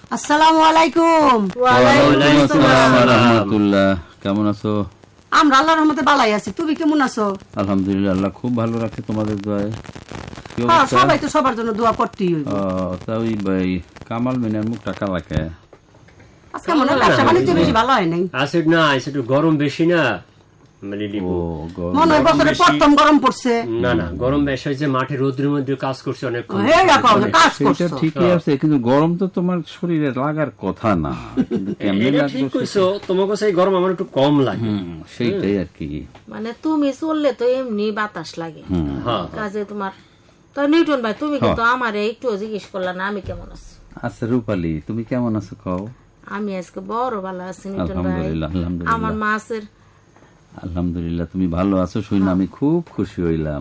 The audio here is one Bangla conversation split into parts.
আসসালামু আলাইকুম। ওয়ালাইকুম আসসালাম ওয়া রাহমাতুল্লাহ। কেমন আছো? আমরা আল্লাহর রহমতে ভালোই আছি, তুমি কেমন আছো? আলহামদুলিল্লাহ, আল্লাহ খুব ভালো রাখে তোমাদের দোয়ায়। সবাই তো সবার জন্য দোয়া করতেই হইব। তা ওই ভাই কামাল মিনার মুখটা কালাকে আজকে মনে হয় ব্যবসা বাণিজ্য বেশি ভালো হয় নাই। আসে না, একটু গরম বেশি না, মানে মনে হয় বছরে প্রথম গরম পড়ছে। না না, গরম বেশি হয়েছে, মাঠে রোদ্রের মধ্যে কাজ করছে অনেক। ঠিকই আছে, কিন্তু গরম তো তোমার শরীরে লাগার কথা না। ঠিক কইছো, তোমার কাছে গরম আমার একটু কম লাগে, সেইটাই আর কি। মানে তুমি চললে তো এমনি বাতাস লাগে কাজে তোমার। তো নিউটন ভাই, তুমি কিন্তু আমার একটু জিজ্ঞেস করলা না আমি কেমন আছি। আচ্ছা রূপালী, তুমি কেমন আছো কও? আমি আজকে বড় ভালো আছি নিউটন ভাই। আমার মাছের আলহামদুলিল্লাহ, তুমি ভালো আছো শুনে আমি খুব খুশি হইলাম।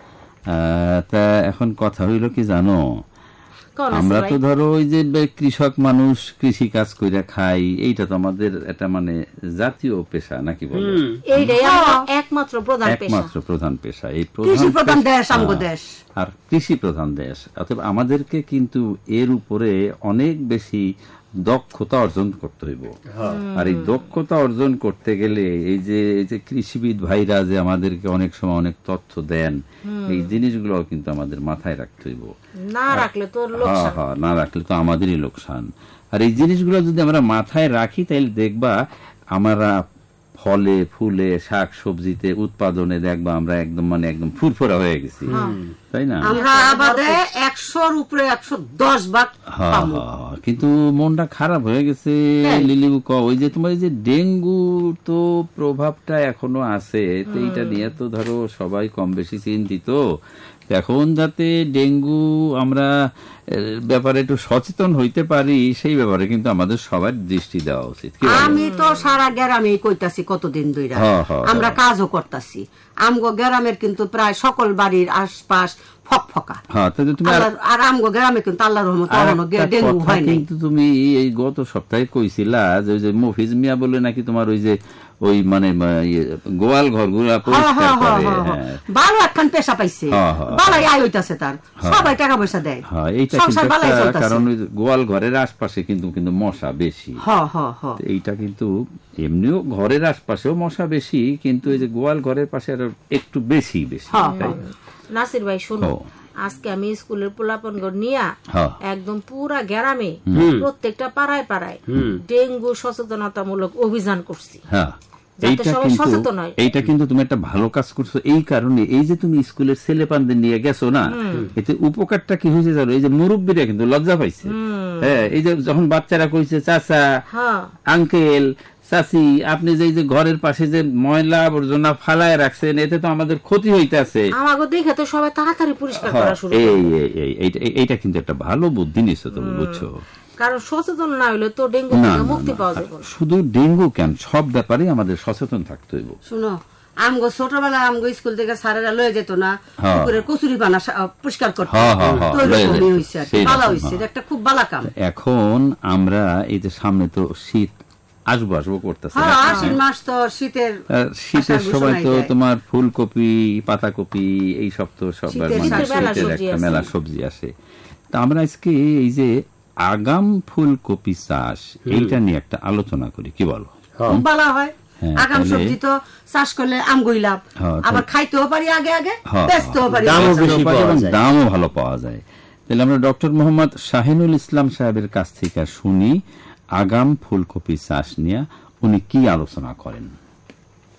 তা এখন কথা হইল কি জানো, আমরা তো ধরো ওই যে কৃষক মানুষ, কৃষি কাজ কইরা খাই, এইটা তো আমাদের এটা মানে জাতীয় পেশা নাকি বলো? এইটাই একমাত্র প্রধান পেশা। এই কৃষি প্রধান দেশ আমগো দেশ, আর কৃষি প্রধান দেশ, অতএব আমাদেরকে কিন্তু এর উপরে অনেক বেশি দক্ষতা অর্জন করতে হইব। আর এই দক্ষতা অর্জন করতে গেলে এই যে কৃষিবিদ ভাইরা যে আমাদেরকে অনেক সময় অনেক তথ্য দেন, এই জিনিসগুলো কিন্তু আমাদের মাথায় রাখতে হইব। না রাখলে তো লোকসান, না রাখলে তো আমাদেরই লোকসান। আর এই জিনিসগুলো যদি আমরা মাথায় রাখি তাহলে দেখবা আমরা ফলে ফুলে শাক সবজিতে উৎপাদনে দেখবা আমরা একদম মানে একদম ফুরফুরা হয়ে গেছি, তাই না? আমরা আবাদে 100-র উপরে 110 ভাগ পাবো। কিন্তু মনটা খারাপ হয়ে গেছে লিলিবু। ওই যে তোমার যে ডেঙ্গু তো প্রভাবটা এখনো আছে, তো এইটা নিয়ে তো ধরো সবাই কম বেশি চিন্তিত। এখন যাতে ডেঙ্গু আমরা ব্যাপারে একটু সচেতন হইতে পারি, সেই ব্যাপারে কিন্তু আমাদের সবার দৃষ্টি দেওয়া উচিত। আমি তো সারা গ্রামে কইতাছি কতদিন ধরে, আমরা কাজও করতেছি। আমগো গ্রামের কিন্তু প্রায় সকল বাড়ির আশপাশ ফকফকা। আর আমগো গ্রামে কিন্তু আল্লাহর রহমতে ডেঙ্গু হয় নাই। কিন্তু তুমি এই গত সপ্তাহে কইছিলা যে ওই যে মফিজ মিয়া বলে নাকি তোমার ওই যে ওই মানে গোয়াল ঘর গুলা পরিষ্কার করে, ভালো একখান পেশা পাইছে, ভালোই আয় হইতাছে তার, সবাই টাকা পয়সা দেয়। এইটা কারণ গোয়াল ঘরের আশপাশে কিন্তু কিন্তু মশা বেশি। এইটা কিন্তু এমনিও ঘরের আশপাশেও মশা বেশি, কিন্তু এই যে গোয়াল ঘরের পাশে আরো একটু বেশি। নাসির ভাই শোনো, আজকে আমি স্কুলের পোলাপন নিয়ে একদম পুরা গ্রামে প্রত্যেকটা পাড়ায় পাড়ায় ডেঙ্গু সচেতনতামূলক অভিযান করছি। এইটা কিন্তু তুমি একটা ভালো কাজ করছো। এই কারণে এই যে তুমি স্কুলের ছেলেপানদের নিয়ে গেছো না, এতে উপকারটা কি হয়েছে জানো? এই যে মুরব্বীরা কিন্তু লজ্জা পাইছে। হ্যাঁ, এই যে যখন বাচ্চারা কইছে চাচা, আঙ্কেল, চাচি, আপনি যে ঘরের পাশে যে ময়লা আবর্জনা ফালায় রাখছেন, এতে তো আমাদের ক্ষতি হইতেছে, আমাকে দেখে তো সবাই তাড়াতাড়ি পরিষ্কার করা শুরু করে। এইটা কিন্তু একটা ভালো বুদ্ধি নিছো তুমি, বুঝছো? কারণ সচেতন না হইলে তো ডেঙ্গু থেকে মুক্তি পাওয়া যাবে না। শুধু ডেঙ্গু কেন, সব ব্যাপারে আমাদের সচেতন থাকতে হইব। শুনো, আমগো ছোটবেলা আমগো স্কুল থেকে স্যারেরা লয়ে যেত না পুকুরের কচুরি পানা পরিষ্কার করতে, ভালো হইছে, একটা খুব ভালো কাম। এখন আমরা এই যে সামনে তো শীত আসবো করতেছে, আশ্বিন মাস তো শীতের সময়, তো তোমার ফুলকপি, পাতাকপি, এই সব তো সবার শীতের একটা মেলা সবজি আসে। তা আমরা আজকে এই যে আগাম ফুলকপি চাষ, এইটা নিয়ে একটা আলোচনা করি, কি বলো? খুব ভালো হয়। আগাম সবজি তো চাষ করলে আমগুই লাভ, আবার খাইতেও পারি, আগে আগে বেচতেও পারি, দামও ভালো পাওয়া যায়। তাহলে আমরা ডক্টর মোহাম্মদ শাহিনুল ইসলাম সাহেবের কাছ থেকে শুনি আগাম ফুলকপি চাষ নিয়ে উনি কি আলোচনা করেন।